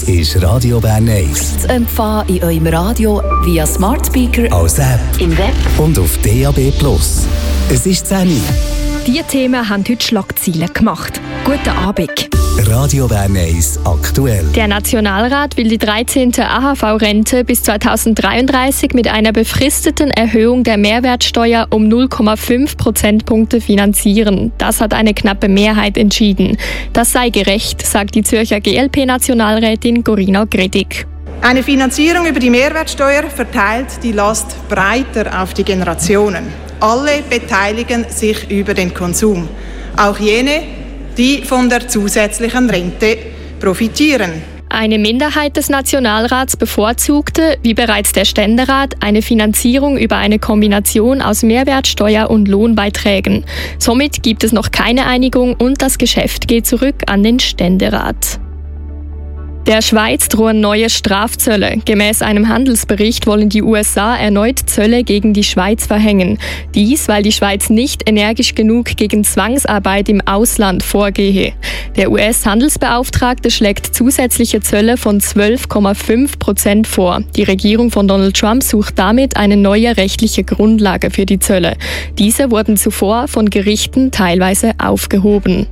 ist Radio Bern 1. Zu empfangen in eurem Radio via Smart Speaker, als App, im Web und auf DAB+. Es ist 10 Uhr. Diese Themen haben heute Schlagzeilen gemacht. Guten Abend. Radio Bern 1 aktuell. Der Nationalrat will die 13. AHV-Rente bis 2033 mit einer befristeten Erhöhung der Mehrwertsteuer um 0,5 Prozentpunkte finanzieren. Das hat eine knappe Mehrheit entschieden. Das sei gerecht, sagt die Zürcher GLP-Nationalrätin Corinna Gredig. Eine Finanzierung über die Mehrwertsteuer verteilt die Last breiter auf die Generationen. Alle beteiligen sich über den Konsum. Auch jene, die von der zusätzlichen Rente profitieren. Eine Minderheit des Nationalrats bevorzugte, wie bereits der Ständerat, eine Finanzierung über eine Kombination aus Mehrwertsteuer und Lohnbeiträgen. Somit gibt es noch keine Einigung und das Geschäft geht zurück an den Ständerat. Der Schweiz drohen neue Strafzölle. Gemäß einem Handelsbericht wollen die USA erneut Zölle gegen die Schweiz verhängen. Dies, weil die Schweiz nicht energisch genug gegen Zwangsarbeit im Ausland vorgehe. Der US-Handelsbeauftragte schlägt zusätzliche Zölle von 12,5% vor. Die Regierung von Donald Trump sucht damit eine neue rechtliche Grundlage für die Zölle. Diese wurden zuvor von Gerichten teilweise aufgehoben.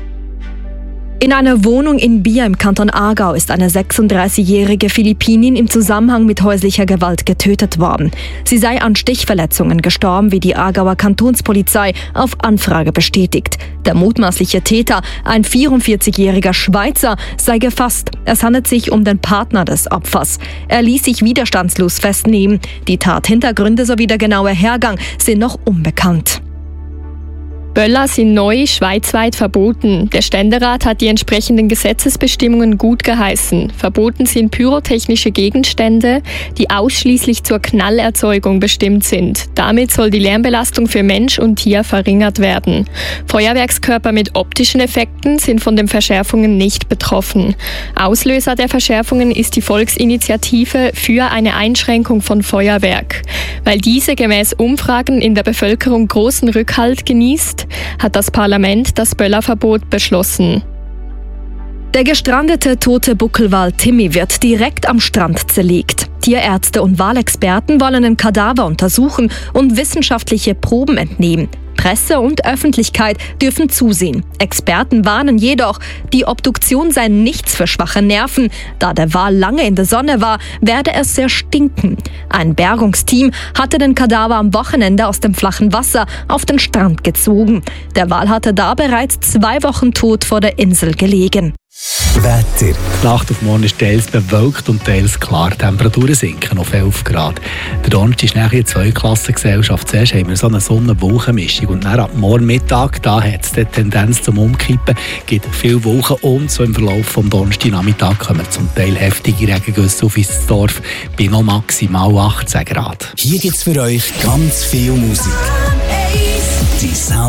In einer Wohnung in Bier im Kanton Aargau ist eine 36-jährige Philippinin im Zusammenhang mit häuslicher Gewalt getötet worden. Sie sei an Stichverletzungen gestorben, wie die Aargauer Kantonspolizei auf Anfrage bestätigt. Der mutmaßliche Täter, ein 44-jähriger Schweizer, sei gefasst. Es handelt sich um den Partner des Opfers. Er ließ sich widerstandslos festnehmen. Die Tathintergründe sowie der genaue Hergang sind noch unbekannt. Böller sind neu schweizweit verboten. Der Ständerat hat die entsprechenden Gesetzesbestimmungen gut geheißen. Verboten sind pyrotechnische Gegenstände, die ausschließlich zur Knallerzeugung bestimmt sind. Damit soll die Lärmbelastung für Mensch und Tier verringert werden. Feuerwerkskörper mit optischen Effekten sind von den Verschärfungen nicht betroffen. Auslöser der Verschärfungen ist die Volksinitiative für eine Einschränkung von Feuerwerk. Weil diese gemäß Umfragen in der Bevölkerung großen Rückhalt genießt, hat das Parlament das Böllerverbot beschlossen. Der gestrandete tote Buckelwal Timmy wird direkt am Strand zerlegt. Tierärzte und Walexperten wollen den Kadaver untersuchen und wissenschaftliche Proben entnehmen. Presse und Öffentlichkeit dürfen zusehen. Experten warnen jedoch, die Obduktion sei nichts für schwache Nerven. Da der Wal lange in der Sonne war, werde es sehr stinken. Ein Bergungsteam hatte den Kadaver am Wochenende aus dem flachen Wasser auf den Strand gezogen. Der Wal hatte da bereits 2 Wochen tot vor der Insel gelegen. Wetter. Die Nacht auf morgen ist teils bewölkt und teils klar. Die Temperaturen sinken auf 11 Grad. Der Donnerstag ist nachher eine Zweiklassengesellschaft. Zuerst haben wir so eine Sonne-Wolken-Mischung. Und dann ab morgen Mittag, da hat es die Tendenz zum Umkippen. Es gibt viele Wolken und so im Verlauf des Donnerstagnachmittags kommen zum Teil heftige Regengüsse auf ins Dorf bei noch maximal 18 Grad. Hier gibt es für euch ganz viel Musik. Die